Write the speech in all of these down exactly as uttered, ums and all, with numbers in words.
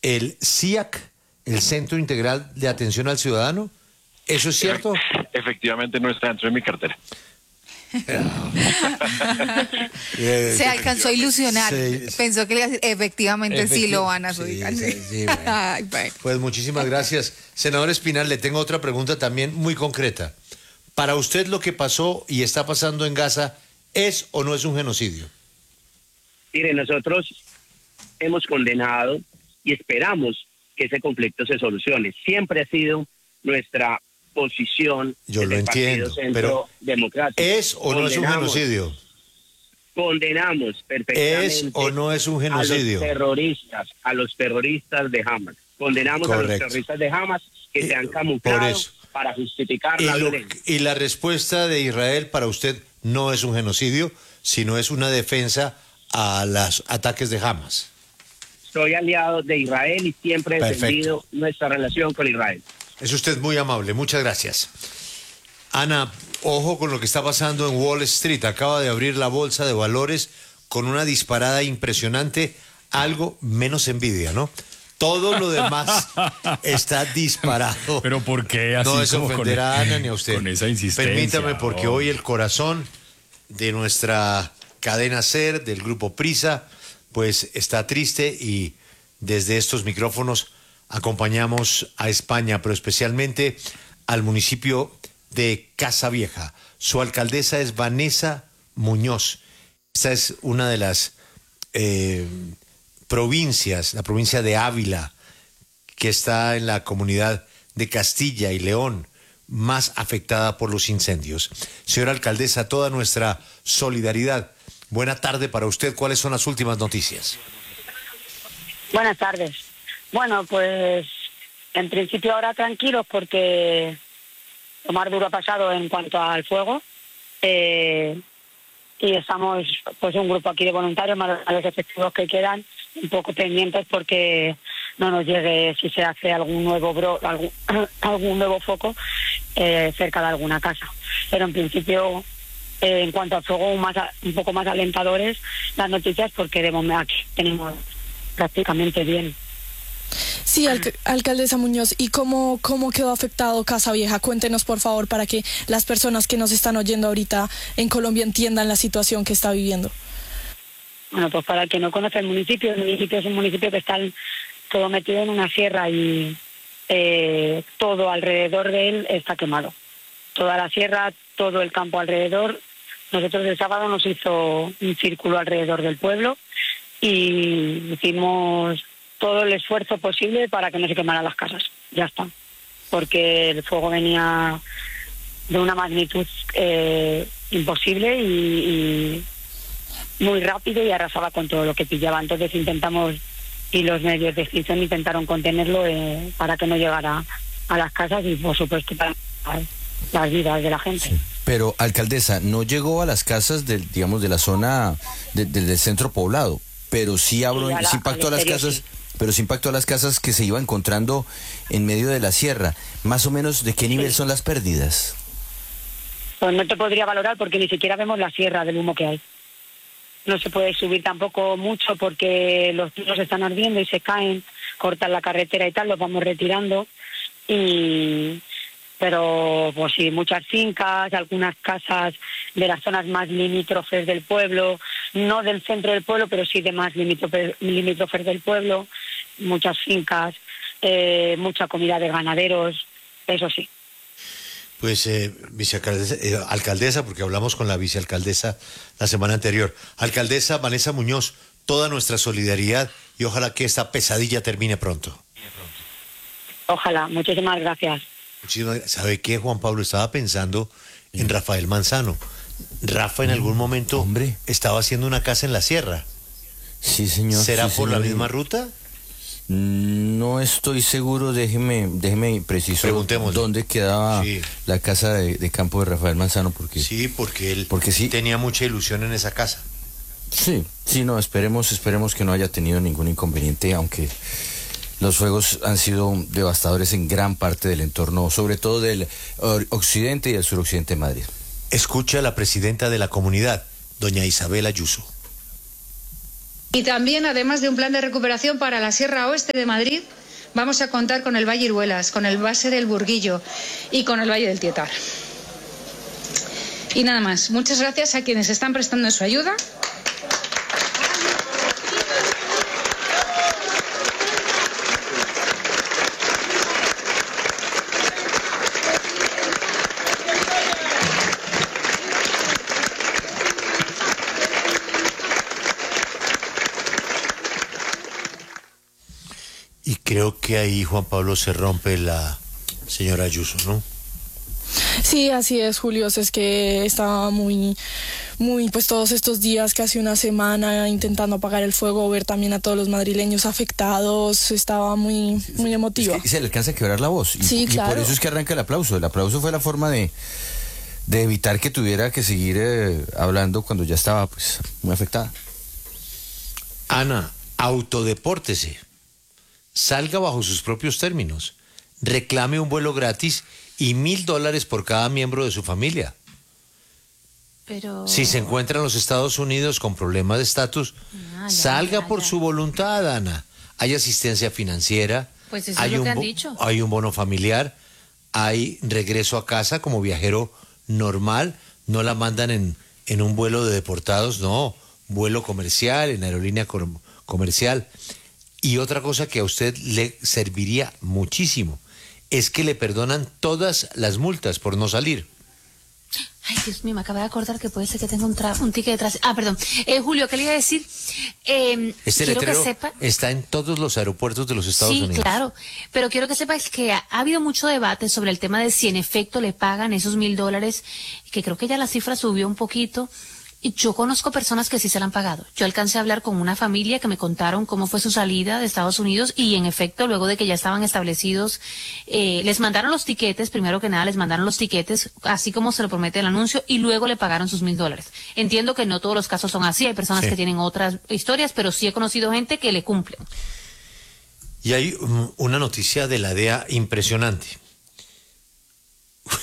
el C I A C, el Centro Integral de Atención al Ciudadano. ¿Eso es cierto? Efectivamente no está dentro de mi cartera. Se alcanzó a ilusionar. Sí, Pensó que le iba a decir, efectivamente Efecti sí lo van a subir. Sí, sí, sí, bueno. Ay, bueno. Pues muchísimas gracias. Senador Espinal, le tengo otra pregunta también muy concreta. Para usted, lo que pasó y está pasando en Gaza, ¿es o no es un genocidio? Mire, nosotros hemos condenado y esperamos que ese conflicto se solucione. Siempre ha sido nuestra posición. Yo lo entiendo, pero ¿es o no es un genocidio? Condenamos perfectamente. ¿Es o no es un genocidio? A los terroristas, a los terroristas de Hamas. Condenamos Correcto. a los terroristas de Hamas que y, se han camuflado para justificar y la lo, violencia. Y la respuesta de Israel para usted no es un genocidio, sino es una defensa a los ataques de Hamas. Soy aliado de Israel y siempre he Perfecto. defendido nuestra relación con Israel. Es usted muy amable, muchas gracias. Ana, ojo con lo que está pasando en Wall Street. Acaba de abrir la bolsa de valores con una disparada impresionante, algo menos envidia, ¿no? Todo lo demás está disparado. ¿Pero por qué así? No es ofender con, a Ana ni a usted. Con esa insistencia. Permítame, porque oh. hoy el corazón de nuestra cadena SER, del Grupo Prisa, pues está triste y desde estos micrófonos acompañamos a España, pero especialmente al municipio de Casavieja. Su alcaldesa es Vanessa Muñoz. Esta es una de las eh, provincias, la provincia de Ávila, que está en la comunidad de Castilla y León, más afectada por los incendios. Señora alcaldesa, toda nuestra solidaridad. Buena tarde para usted. ¿Cuáles son las últimas noticias? Buenas tardes. Bueno, pues en principio ahora tranquilos porque lo más duro ha pasado en cuanto al fuego eh, y estamos pues un grupo aquí de voluntarios más los efectivos que quedan un poco pendientes porque no nos llegue si se hace algún nuevo bro, algún, algún nuevo foco eh, cerca de alguna casa. Pero en principio eh, en cuanto al fuego más, un poco más alentadores las noticias porque de momento aquí tenemos prácticamente bien. Sí, alc- alcaldesa Muñoz, ¿y cómo, cómo quedó afectado Casavieja? Cuéntenos, por favor, para que las personas que nos están oyendo ahorita en Colombia entiendan la situación que está viviendo. Bueno, pues para el que no conoce el municipio, el municipio es un municipio que está todo metido en una sierra y eh, todo alrededor de él está quemado. Toda la sierra, todo el campo alrededor. Nosotros el sábado nos hizo un círculo alrededor del pueblo y hicimos todo el esfuerzo posible para que no se quemaran las casas. Ya está. Porque el fuego venía de una magnitud eh, imposible y, y muy rápido y arrasaba con todo lo que pillaba. Entonces intentamos, y los medios de extinción intentaron contenerlo eh, para que no llegara a las casas y por supuesto para las vidas de la gente. Sí. Pero, alcaldesa, no llegó a las casas del, digamos, de la zona de, de, del centro poblado, pero sí, abro, sí, la, sí impactó a las casas... Sí. Pero se impactó a las casas que se iba encontrando en medio de la sierra. Más o menos, ¿de qué nivel sí. son las pérdidas? Pues no te podría valorar porque ni siquiera vemos la sierra del humo que hay. No se puede subir tampoco mucho porque los tiros están ardiendo y se caen, cortan la carretera y tal, los vamos retirando. Y pero pues sí, muchas fincas, algunas casas de las zonas más limítrofes del pueblo, no del centro del pueblo, pero sí de más limítrofes, limítrofes del pueblo, muchas fincas, eh, mucha comida de ganaderos, eso sí. Pues, eh, vicealcaldesa, eh, alcaldesa, porque hablamos con la vicealcaldesa la semana anterior. Alcaldesa Vanessa Muñoz, toda nuestra solidaridad y ojalá que esta pesadilla termine pronto. Ojalá, muchísimas gracias. ¿Sabe qué, Juan Pablo? Estaba pensando en Rafael Manzano. Rafa en algún momento Hombre. estaba haciendo una casa en la sierra. Sí, señor. ¿Será sí, por señor. la misma ruta? No estoy seguro, déjeme, déjeme preciso dónde quedaba sí. la casa de, de campo de Rafael Manzano, porque sí, porque él porque sí. tenía mucha ilusión en esa casa. Sí, sí, no, esperemos, esperemos que no haya tenido ningún inconveniente, aunque los fuegos han sido devastadores en gran parte del entorno, sobre todo del occidente y del suroccidente de Madrid. Escucha a la presidenta de la comunidad, doña Isabel Ayuso. Y también, además de un plan de recuperación para la Sierra Oeste de Madrid, vamos a contar con el Valle Iruelas, con el Valle del Burguillo y con el Valle del Tietar. Y nada más. Muchas gracias a quienes están prestando su ayuda. Y creo que ahí, Juan Pablo, se rompe la señora Ayuso, ¿no? Sí, así es, Julio. Es que estaba muy, muy, pues todos estos días, casi una semana, intentando apagar el fuego, ver también a todos los madrileños afectados. Estaba muy, muy emotiva. Es que se le alcanza a quebrar la voz. Y, sí, claro. Y por eso es que arranca el aplauso. El aplauso fue la forma de, de evitar que tuviera que seguir eh, hablando cuando ya estaba, pues, muy afectada. Ana, autodepórtese. Salga bajo sus propios términos. Reclame un vuelo gratis y mil dólares por cada miembro de su familia. Pero... Si se encuentra en los Estados Unidos con problemas de estatus, ah, salga ya, por ya. su voluntad, Ana. Hay asistencia financiera, pues eso hay, es lo un, que han dicho. hay un bono familiar, hay regreso a casa como viajero normal. No la mandan en, en un vuelo de deportados, no, vuelo comercial, en aerolínea com- comercial. Y otra cosa que a usted le serviría muchísimo es que le perdonan todas las multas por no salir. Ay, Dios mío, me acabo de acordar que puede ser que tenga un, tra- un ticket de tránsito. Ah, perdón. Eh, Julio, ¿qué le iba a decir? Eh, este quiero letrero que sepa... está en todos los aeropuertos de los Estados sí, Unidos. Sí, claro. Pero quiero que sepas que ha, ha habido mucho debate sobre el tema de si en efecto le pagan esos mil dólares, que creo que ya la cifra subió un poquito. Y yo conozco personas que sí se la han pagado. Yo alcancé a hablar con una familia que me contaron cómo fue su salida de Estados Unidos y en efecto, luego de que ya estaban establecidos, eh, les mandaron los tiquetes, primero que nada les mandaron los tiquetes, así como se lo promete el anuncio, y luego le pagaron sus mil dólares. Entiendo que no todos los casos son así, hay personas sí. que tienen otras historias, pero sí he conocido gente que le cumplen. Y hay um, una noticia de la D E A impresionante. Uy,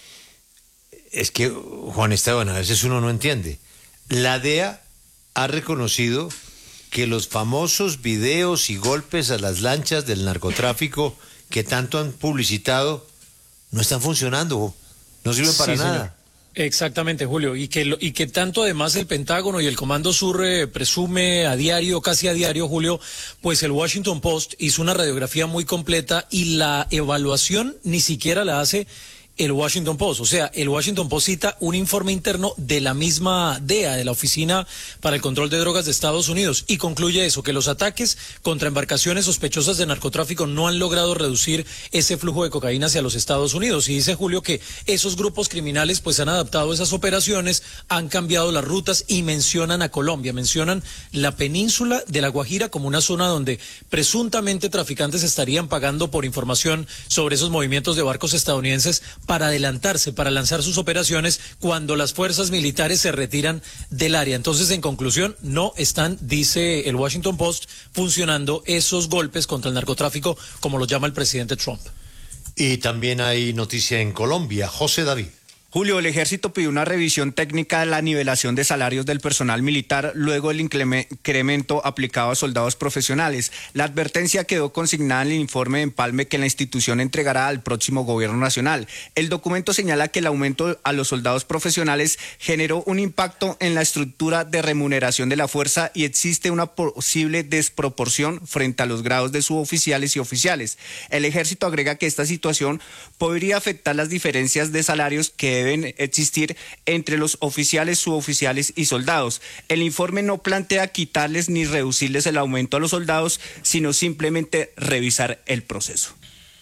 es que, Juan Esteban, a veces uno no entiende. La D E A ha reconocido que los famosos videos y golpes a las lanchas del narcotráfico que tanto han publicitado no están funcionando, no sirven para sí, nada. Señor. Exactamente, Julio, y que, y que tanto además el Pentágono y el Comando Sur eh, presume a diario, casi a diario, Julio, pues el Washington Post hizo una radiografía muy completa y la evaluación ni siquiera la hace el Washington Post. O sea, el Washington Post cita un informe interno de la misma D E A, de la Oficina para el Control de Drogas de Estados Unidos, y concluye eso, que los ataques contra embarcaciones sospechosas de narcotráfico no han logrado reducir ese flujo de cocaína hacia los Estados Unidos. Y dice Julio que esos grupos criminales pues han adaptado esas operaciones, han cambiado las rutas y mencionan a Colombia, mencionan la península de La Guajira como una zona donde presuntamente traficantes estarían pagando por información sobre esos movimientos de barcos estadounidenses para adelantarse, para lanzar sus operaciones cuando las fuerzas militares se retiran del área. Entonces, en conclusión, no están, dice el Washington Post, funcionando esos golpes contra el narcotráfico como lo llama el presidente Trump. Y también hay noticia en Colombia. José David. Julio, el ejército pidió una revisión técnica de la nivelación de salarios del personal militar luego del incremento aplicado a soldados profesionales. La advertencia quedó consignada en el informe de empalme que la institución entregará al próximo gobierno nacional. El documento señala que el aumento a los soldados profesionales generó un impacto en la estructura de remuneración de la fuerza y existe una posible desproporción frente a los grados de suboficiales y oficiales. El ejército agrega que esta situación podría afectar las diferencias de salarios que deben existir entre los oficiales, suboficiales y soldados. El informe no plantea quitarles ni reducirles el aumento a los soldados, sino simplemente revisar el proceso.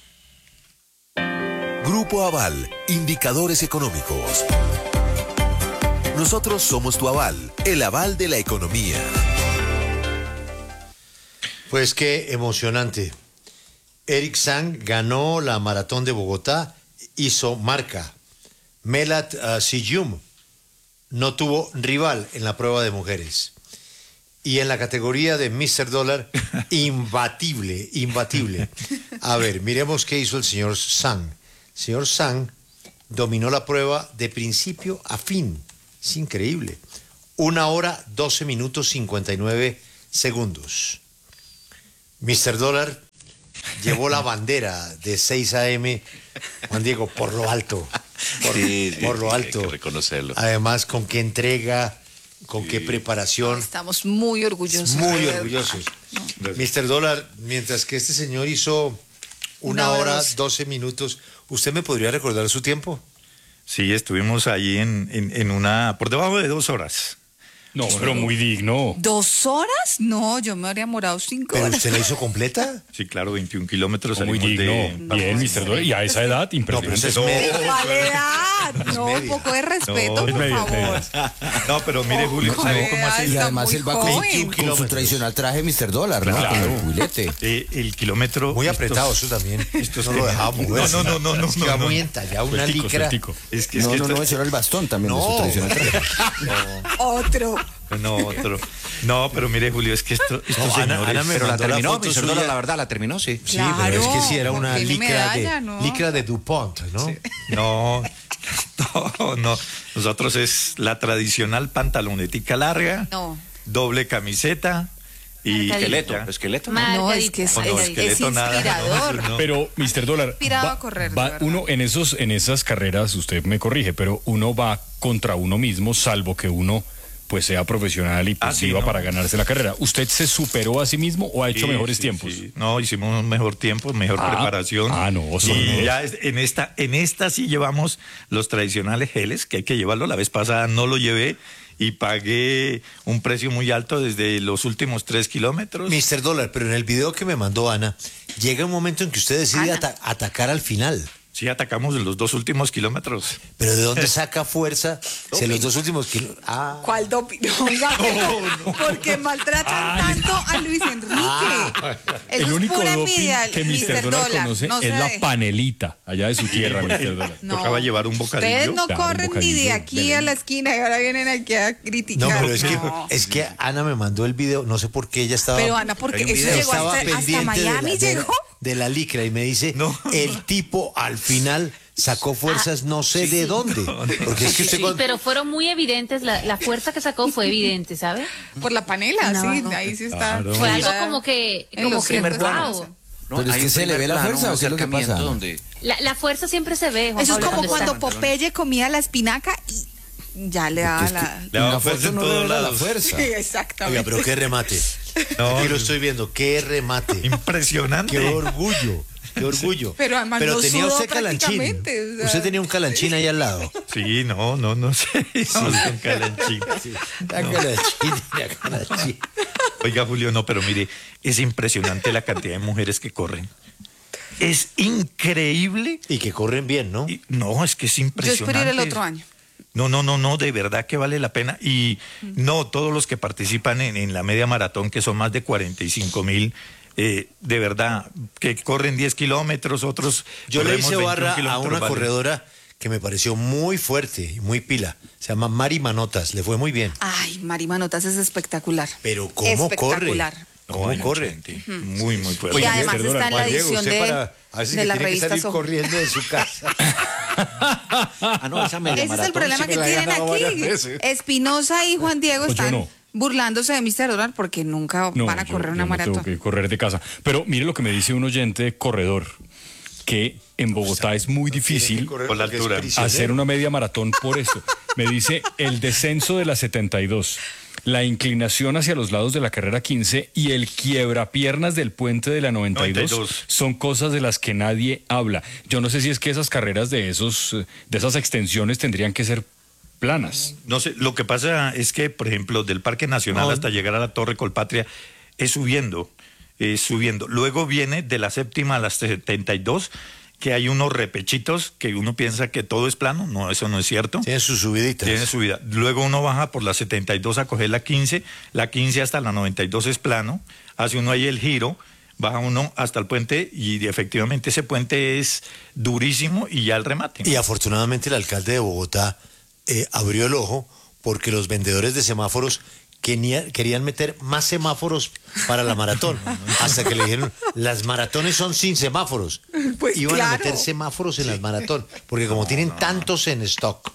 Grupo Aval, indicadores económicos. Nosotros somos tu aval, el aval de la economía. Pues qué emocionante. Eric Sang ganó la maratón de Bogotá, hizo marca. Melat uh, Siyum no tuvo rival en la prueba de mujeres. Y en la categoría de míster Dólar, imbatible, imbatible. A ver, miremos qué hizo el señor Sang. El señor Sang dominó la prueba de principio a fin. Es increíble. Una hora, doce minutos, cincuenta y nueve segundos. mister Dólar llevó la bandera de seis a eme, Juan Diego, por lo alto. Por, sí, sí, por lo sí, alto. hay que reconocerlo. Además, con qué entrega, con sí. qué preparación. Estamos muy orgullosos. Muy orgullosos. No. mister Dólar, mientras que este señor hizo una, una hora, dos. doce minutos, ¿usted me podría recordar su tiempo? Sí, estuvimos ahí en, en, en una, por debajo de dos horas. No, pero muy digno. ¿Dos horas? No, yo me habría demorado cinco ¿Pero horas. usted la hizo completa? Sí, claro, veintiún kilómetros. No, muy digno. De... Bien, mister Dólar. Y a esa edad, impresionante. No, pero no, ¿cuál edad? No, un poco de respeto, no, por media, favor. No, pero mire, Julio, no, ¿sabe cómo hace? Y además él va con, con su tradicional traje mister Dólar, ¿no? Claro. Con el culete. Eh, el kilómetro... Muy apretado, eso también. Esto no lo dejamos. No, no, no, no. no, es que va muy entallado, una licra. Es que, no, es que no, esto... no, eso era el bastón también de su tradicional traje. Otro. No, otro. No, pero mire, Julio, es que esto, estos no, señores... Ana, Ana me pero la terminó, la mister Dólar, la verdad, la terminó, sí. Sí, claro, pero es que sí era una licra, medalla, de, ¿no? licra de DuPont, ¿no? Sí. No, no, no. Nosotros es la tradicional pantalonetica larga, no. doble camiseta y... Esqueleto, esqueleto. No, no, es que es, no, no, es, esqueleto, es nada, inspirador. no, no, no. Pero, mister Dólar, inspirado va, a correr, va uno en esos, en esas carreras, usted me corrige, pero uno va contra uno mismo, salvo que uno pues sea profesional y pues ah, sí, iba no. para ganarse la carrera. ¿Usted se superó a sí mismo o ha hecho sí, mejores sí, tiempos? Sí. No, hicimos un mejor tiempo, mejor ah, preparación. Ah, no. Y no. ya en esta, en esta sí llevamos los tradicionales geles, que hay que llevarlo. La vez pasada no lo llevé y pagué un precio muy alto desde los últimos tres kilómetros. mister Dólar, pero en el video que me mandó Ana, llega un momento en que usted decide ata- atacar al final. Sí, atacamos en los dos últimos kilómetros. ¿Pero de dónde saca fuerza si en los dos últimos kilómetros? Ah. ¿Cuál doping? No, no, no, porque maltratan ah, tanto a Luis Enrique. Ah, el es único pura doping envidia, que mister Dólar, Dólar conoce no es la deje. panelita allá de su tierra, mister Dólar. No. Tocaba llevar un bocadillo. Ustedes no claro, corren ni de aquí de a la esquina y ahora vienen aquí a criticar. No, pero es, no. Que, es que Ana me mandó el video, no sé por qué ella estaba... Pero Ana, porque eso llegó hasta, hasta Miami, de la, llegó. De, de la licra y me dice, no, el no. tipo al final... sacó fuerzas no sé sí, de dónde. No, no. Porque es que usted sí, cuando... pero fueron muy evidentes, la, la fuerza que sacó fue evidente, ¿sabe? Por la panela, no, sí, no. ahí sí está. Claro. Fue algo como que, como que wow. No, pero es que se le ve la fuerza, ¿o qué es lo que pasa? Donde... La, la fuerza siempre se ve, Juan Eso Pablo, es como cuando está. Popeye comía la espinaca y ya le daba la... Le daba fuerza en todos lados. La fuerza. Sí, exactamente. Oiga, pero qué remate. No, aquí lo estoy viendo, qué remate. Impresionante. Qué orgullo. Qué orgullo. Pero además Pero no tenía sudó usted calanchín. o sea... Usted tenía un calanchín ahí al lado. Sí, no, no, no sé. Sí, un calanchín. Sí, la no. calanchín, la calanchín. Oiga, Julio, no, pero mire, es impresionante la cantidad de mujeres que corren. Es increíble. Y que corren bien, ¿no? Y, no, es que es impresionante. Yo espero ir el otro año. No, no, no, no, de verdad que vale la pena. Y no, todos los que participan en, en la media maratón, que son más de cuarenta y cinco mil, eh, de verdad, que corren diez kilómetros, otros... Yo le hice barra a una vale. corredora que me pareció muy fuerte y muy pila. Se llama Mari Manotas, le fue muy bien. Ay, Mari Manotas es espectacular. Pero ¿cómo espectacular. corre? ¿Cómo Bueno, corre? gente, muy, muy fuerte. Y además está en la edición de, para, a veces de que la tiene revista que salir Soho. corriendo de su casa. ah, no, esa media Ese maratón, es el problema sí que me la he tienen ganado aquí. varias veces. Espinosa y Juan Diego Pues yo están no. burlándose de mister Dólar porque nunca No, van a yo- correr yo una no maratón. tengo que correr de casa. Pero mire lo que me dice un oyente corredor, que en Bogotá es muy difícil Por la altura. hacer una media maratón por eso. Me dice el descenso de la setenta y dos, la inclinación hacia los lados de la carrera quince y el quiebrapiernas del puente de la noventa y dos, noventa y dos. son cosas de las que nadie habla. Yo no sé si es que esas carreras de esos eh, de esas extensiones tendrían que ser planas. No sé, lo que pasa es que, por ejemplo, del Parque Nacional No. hasta llegar a la Torre Colpatria es subiendo, es subiendo. Luego viene de la séptima a la setenta y dos, que hay unos repechitos que uno piensa que todo es plano. No, eso no es cierto. Tiene sus subiditas. Tiene subida. Luego uno baja por la setenta y dos a coger la quince. La quince hasta la noventa y dos es plano. Hace uno ahí el giro. Baja uno hasta el puente y efectivamente ese puente es durísimo y ya el remate. Y afortunadamente el alcalde de Bogotá eh, abrió el ojo porque los vendedores de semáforos quería- querían meter más semáforos para la maratón. Hasta que le dijeron, las maratones son sin semáforos. Pues Iban claro. a meter semáforos en las maratón. Porque como tienen tantos en stock,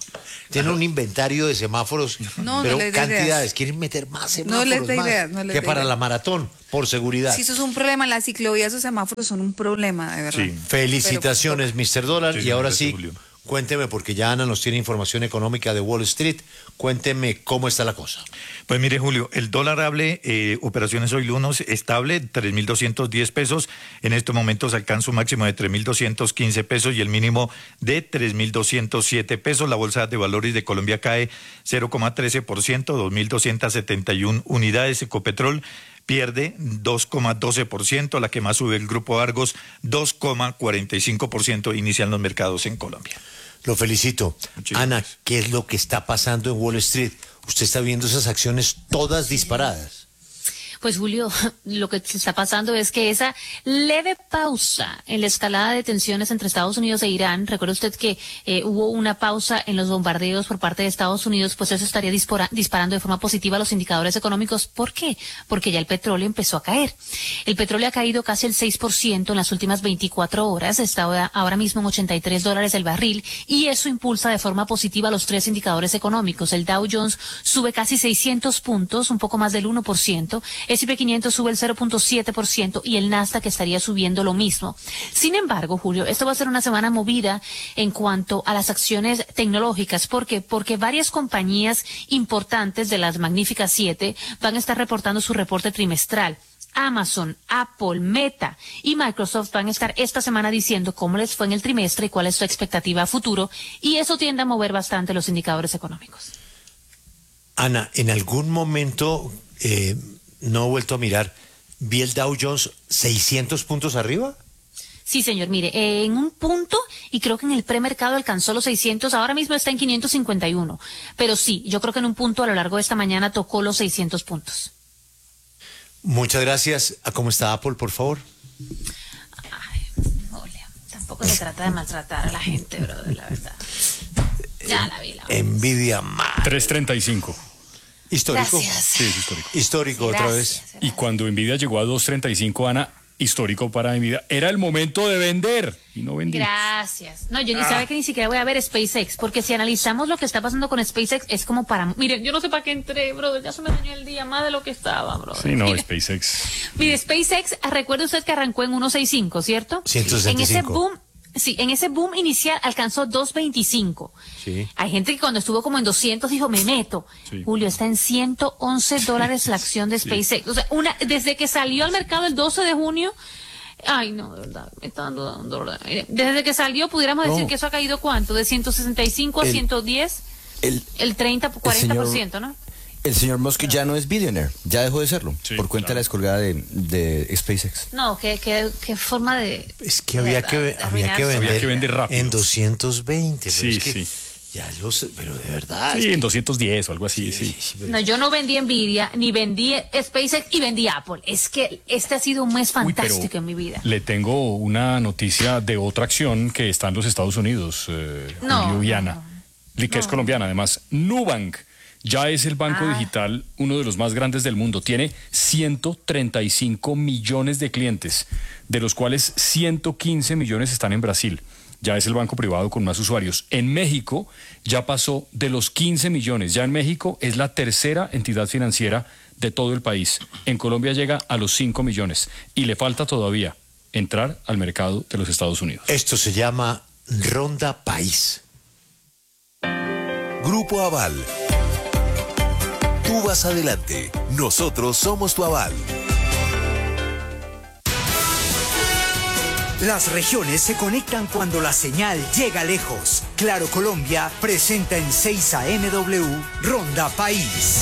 Tienen un inventario de semáforos, No, pero no les da cantidades. ideas. Quieren meter más No semáforos les da más ideas, no les que da para ideas. la maratón, por seguridad. Si eso es un problema, las ciclovías o semáforos son un problema, de verdad. Sí. Felicitaciones, mister Dólar. Sí, y ahora gracias, sí, Julio. cuénteme, porque ya Ana nos tiene información económica de Wall Street. Cuénteme cómo está la cosa. Pues mire, Julio, el dólar hable, eh, operaciones hoy lunes, estable, tres mil doscientos diez pesos. En estos momentos alcanza un máximo de tres mil doscientos quince pesos y el mínimo de tres mil doscientos siete pesos. La Bolsa de Valores de Colombia cae cero coma trece por ciento, dos mil doscientas setenta y una unidades. Ecopetrol pierde dos coma doce por ciento, la que más sube el Grupo Argos, dos coma cuarenta y cinco por ciento inician los mercados en Colombia. Lo felicito. Muchísimas Ana, gracias. ¿qué es lo que está pasando en Wall Street? Usted está viendo esas acciones todas disparadas. Pues Julio, lo que está pasando es que esa leve pausa en la escalada de tensiones entre Estados Unidos e Irán, recuerda usted que eh, hubo una pausa en los bombardeos por parte de Estados Unidos, pues eso estaría dispara, disparando de forma positiva los indicadores económicos. ¿Por qué? Porque ya el petróleo empezó a caer. El petróleo ha caído casi el seis por ciento en las últimas veinticuatro horas, está ahora, ahora mismo en ochenta y tres dólares el barril, y eso impulsa de forma positiva los tres indicadores económicos. El Dow Jones sube casi seiscientos puntos, un poco más del uno por ciento. El S and P quinientos sube el cero punto siete por ciento y el Nasdaq estaría subiendo lo mismo. Sin embargo, Julio, esto va a ser una semana movida en cuanto a las acciones tecnológicas. ¿Por qué? Porque varias compañías importantes de las magníficas siete van a estar reportando su reporte trimestral. Amazon, Apple, Meta y Microsoft van a estar esta semana diciendo cómo les fue en el trimestre y cuál es su expectativa a futuro, y eso tiende a mover bastante los indicadores económicos. Ana, en algún momento, eh, no he vuelto a mirar, ¿vi el Dow Jones seiscientos puntos arriba? Sí, señor, mire, eh, en un punto, y creo que en el premercado alcanzó los seiscientos, ahora mismo está en quinientos cincuenta y uno, pero sí, yo creo que en un punto a lo largo de esta mañana tocó los seiscientos puntos. Muchas gracias. ¿A cómo está Apple, por favor? Ay, Julia, tampoco se trata de maltratar a la gente, brother, la verdad. Ya la vi, la vi. Envidia más. tres treinta y cinco. ¿Histórico? Gracias. Sí, es histórico. Histórico otra vez. Gracias. Y cuando Nvidia llegó a dos treinta y cinco, Ana, histórico para Nvidia, era el momento de vender y no vendí. Gracias. No, yo ni Ah. sabe que ni siquiera voy a ver SpaceX, porque si analizamos lo que está pasando con SpaceX, es como para... Miren, yo no sé para qué entré, brother, ya se me dañó el día más de lo que estaba, brother. Sí, no, Mire, SpaceX. mire, SpaceX, recuerde usted que arrancó en ciento sesenta y cinco, ¿cierto? ciento sesenta y En ese cinco. boom... Sí, en ese boom inicial alcanzó doscientos veinticinco. Sí. Hay gente que cuando estuvo como en doscientos dijo, me meto. Sí. Julio, está en ciento once dólares la acción de SpaceX. O sea, una, desde que salió al mercado el doce de junio, ay, no, de verdad, me está dando un dolor. Mire, desde que salió, pudiéramos No. decir que eso ha caído ¿cuánto? De ciento sesenta y cinco a El- ciento diez, El, el treinta, cuarenta por ciento, ¿no? el señor Musk ya no es billionaire, ya dejó de serlo, Sí, por cuenta claro. de la descolgada de, de SpaceX. No, qué, qué, qué forma de... Es que había de que, verdad, de había que arruinarse. vender, Había que vender rápido. en doscientos veinte. Pero Sí, es que sí. ya los, pero de verdad. Sí, en doscientos diez o algo así, sí. pero- No, yo no vendí Nvidia, ni vendí SpaceX y vendí Apple. Es que este ha sido un mes Uy, pero fantástico en mi vida. Le tengo una noticia de otra acción que está en los Estados Unidos, eh, No, Julio y no, Ana, y que es no. colombiana además. Nubank ya es el banco Ah. digital, uno de los más grandes del mundo. Tiene ciento treinta y cinco millones de clientes, de los cuales ciento quince millones están en Brasil. Ya es el banco privado con más usuarios. En México ya pasó de los quince millones. Ya en México es la tercera entidad financiera de todo el país. En Colombia llega a los cinco millones y le falta todavía entrar al mercado de los Estados Unidos. Esto se llama Ronda País. Grupo Aval. Tú vas adelante. Nosotros somos tu aval. Las regiones se conectan cuando la señal llega lejos. Claro Colombia presenta en seis A M W Ronda País.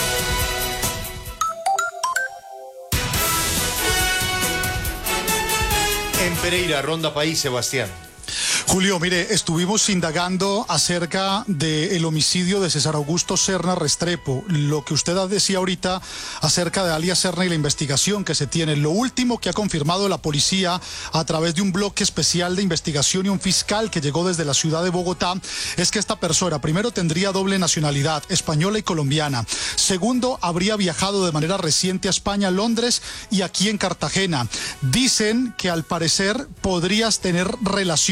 En Pereira, Ronda País, Sebastián. Julio, mire, estuvimos indagando acerca del homicidio de César Augusto Serna Restrepo, lo que usted decía ahorita acerca de alias Serna y la investigación que se tiene. Lo último que ha confirmado la policía a través de un bloque especial de investigación y un fiscal que llegó desde la ciudad de Bogotá es que esta persona, primero, tendría doble nacionalidad, española y colombiana. Segundo, habría viajado de manera reciente a España, Londres y aquí en Cartagena. Dicen que al parecer podrías tener relaciones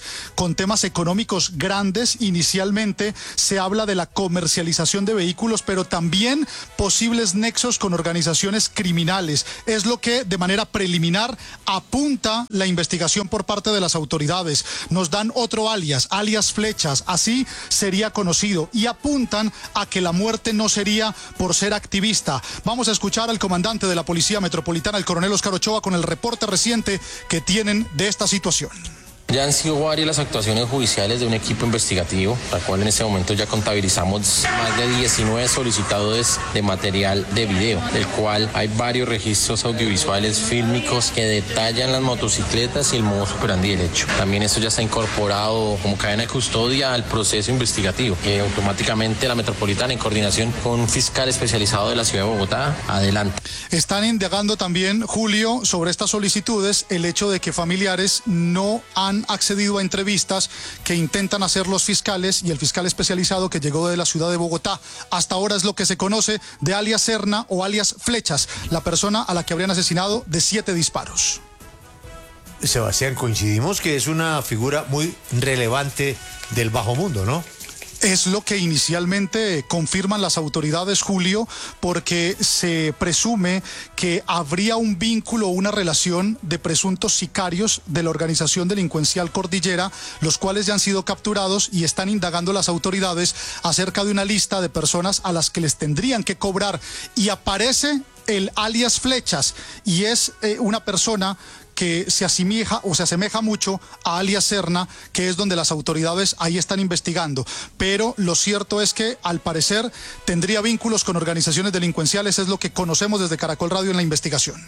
con temas económicos grandes. Inicialmente se habla de la comercialización de vehículos, pero también posibles nexos con organizaciones criminales. Es lo que de manera preliminar apunta la investigación por parte de las autoridades. Nos dan otro alias, alias Flechas, así sería conocido, y apuntan a que la muerte no sería por ser activista. Vamos a escuchar al comandante de la Policía Metropolitana, el coronel Oscar Ochoa, con el reporte reciente que tienen de esta situación. Ya han sido varias las actuaciones judiciales de un equipo investigativo, la cual en este momento ya contabilizamos más de diecinueve solicitados de material de video, del cual hay varios registros audiovisuales fílmicos que detallan las motocicletas y el modus operandi del hecho. También esto ya está incorporado como cadena de custodia al proceso investigativo, que automáticamente la Metropolitana, en coordinación con un fiscal especializado de la ciudad de Bogotá, adelante. Están indagando también, Julio, sobre estas solicitudes, el hecho de que familiares no han accedido a entrevistas que intentan hacer los fiscales y el fiscal especializado que llegó de la ciudad de Bogotá. Hasta ahora es lo que se conoce de alias Serna o alias Flechas, la persona a la que habrían asesinado de siete disparos. Sebastián, coincidimos que es una figura muy relevante del bajo mundo, ¿no? Es lo que inicialmente confirman las autoridades, Julio, porque se presume que habría un vínculo o una relación de presuntos sicarios de la organización delincuencial Cordillera, los cuales ya han sido capturados y están indagando las autoridades acerca de una lista de personas a las que les tendrían que cobrar. Y aparece el alias Flechas, y es eh, una persona que se asemeja o se asemeja mucho a alias Serna, que es donde las autoridades ahí están investigando. Pero lo cierto es que, al parecer, tendría vínculos con organizaciones delincuenciales, es lo que conocemos desde Caracol Radio en la investigación.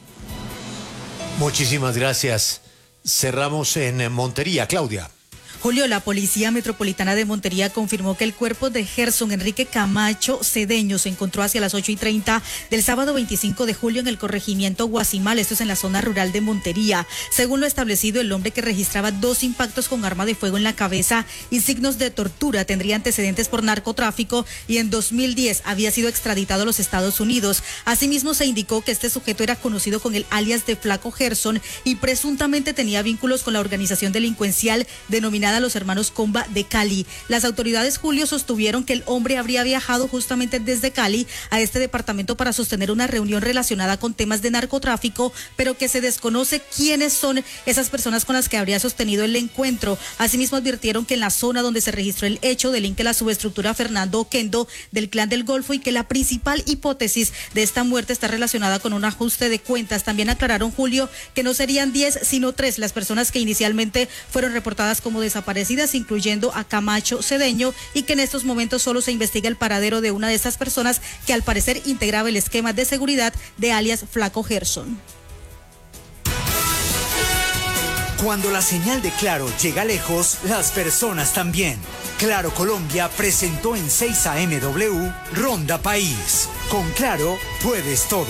Muchísimas gracias. Cerramos en Montería. Claudia. Julio, la Policía Metropolitana de Montería confirmó que el cuerpo de Gerson Enrique Camacho Cedeño se encontró hacia las ocho y treinta del sábado veinticinco de julio en el corregimiento Guasimal, esto es en la zona rural de Montería. Según lo establecido, el hombre, que registraba dos impactos con arma de fuego en la cabeza y signos de tortura, tendría antecedentes por narcotráfico y en dos mil diez había sido extraditado a los Estados Unidos. Asimismo, se indicó que este sujeto era conocido con el alias de Flaco Gerson y presuntamente tenía vínculos con la organización delincuencial denominada Los Hermanos Comba de Cali. Las autoridades, Julio, sostuvieron que el hombre habría viajado justamente desde Cali a este departamento para sostener una reunión relacionada con temas de narcotráfico, pero que se desconoce quiénes son esas personas con las que habría sostenido el encuentro. Asimismo, advirtieron que en la zona donde se registró el hecho delinque la subestructura Fernando Oquendo del Clan del Golfo y que la principal hipótesis de esta muerte está relacionada con un ajuste de cuentas. También aclararon, Julio, que no serían diez sino tres las personas que inicialmente fueron reportadas como desaparecidas, incluyendo a Camacho Cedeño, y que en estos momentos solo se investiga el paradero de una de estas personas que al parecer integraba el esquema de seguridad de alias Flaco Gerson. Cuando la señal de Claro llega lejos, las personas también. Claro Colombia presentó en seis A M W Ronda País. Con Claro puedes todo.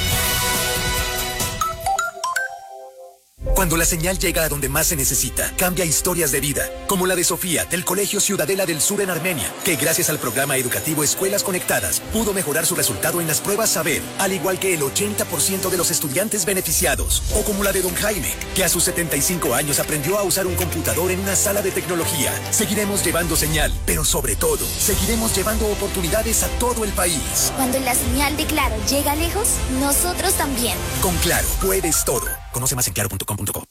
Cuando la señal llega a donde más se necesita, cambia historias de vida, como la de Sofía, del Colegio Ciudadela del Sur en Armenia, que gracias al programa educativo Escuelas Conectadas, pudo mejorar su resultado en las pruebas Saber, al igual que el ochenta por ciento de los estudiantes beneficiados. O como la de don Jaime, que a sus setenta y cinco años aprendió a usar un computador en una sala de tecnología. Seguiremos llevando señal, pero sobre todo, seguiremos llevando oportunidades a todo el país. Cuando la señal de Claro llega lejos, nosotros también. Con Claro, puedes todo. Conoce más en claro punto com punto co.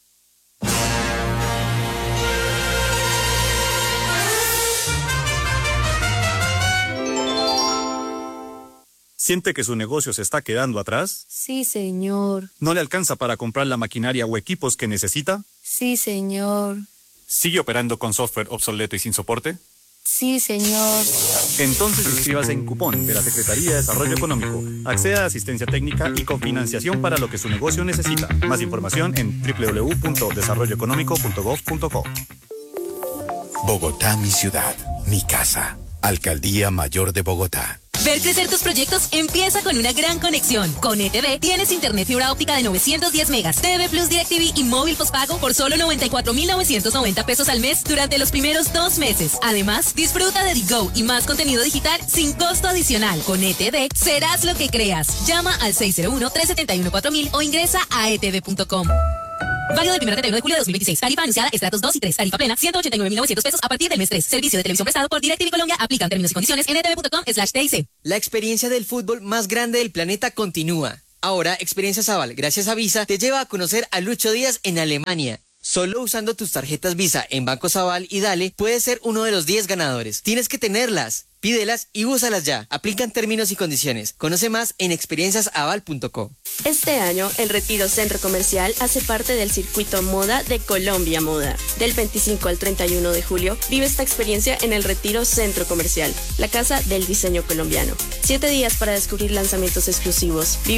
¿Siente que su negocio se está quedando atrás? Sí, señor. ¿No le alcanza para comprar la maquinaria o equipos que necesita? Sí, señor. ¿Sigue operando con software obsoleto y sin soporte? Sí, señor. Entonces inscríbase en Cupón de la Secretaría de Desarrollo Económico. Acceda a asistencia técnica y cofinanciación para lo que su negocio necesita. Más información en doble u doble u doble u punto desarrollo económico punto gov punto co. Bogotá, mi ciudad, mi casa. Alcaldía Mayor de Bogotá. Ver crecer tus proyectos empieza con una gran conexión. Con E T V tienes internet fibra óptica de novecientos diez megas, T V Plus DirecTV y móvil postpago por solo noventa y cuatro mil novecientos noventa pesos al mes durante los primeros dos meses. Además, disfruta de Digo y más contenido digital sin costo adicional. Con E T V serás lo que creas. Llama al seis cero uno, tres siete uno, cuatro mil o ingresa a e t v punto com. Válido del primero de julio de dos mil veintiséis. Tarifa anunciada estratos dos y tres. Tarifa plena ciento ochenta y nueve mil novecientos pesos a partir del mes tres. Servicio de televisión prestado por DirecTV Colombia. Aplican términos y condiciones en e t v punto com slash t i c. La experiencia del fútbol más grande del planeta continúa. Ahora, Experiencia Aval, gracias a Visa, te lleva a conocer a Lucho Díaz en Alemania. Solo usando tus tarjetas Visa en Banco Aval y Dale, puedes ser uno de los diez ganadores. Tienes que tenerlas, pídelas y úsalas ya. Aplican términos y condiciones. Conoce más en experiencias aval punto com. Este año, el Retiro Centro Comercial hace parte del circuito Moda de Colombia Moda. Del veinticinco al treinta y uno de julio, vive esta experiencia en el Retiro Centro Comercial, la casa del diseño colombiano. Siete días para descubrir lanzamientos exclusivos.